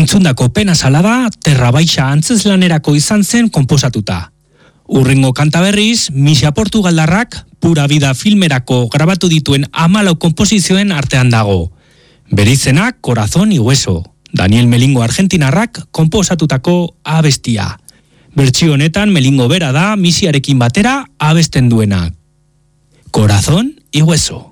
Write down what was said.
Entzundako pena salada Terra Baixa antzezlanerako izan zen konposatuta. Urrengo kanta berriz, Misa Portugaldarrak Pura Vida filmerako grabatu dituen 14 konposizioen artean dago. Bere izena Corazón y Hueso, Daniel Melingo argentinarrak konposatutako abestia. Bertsio honetan Melingo bera da Misiarekin batera abesten duena. Corazón y Hueso.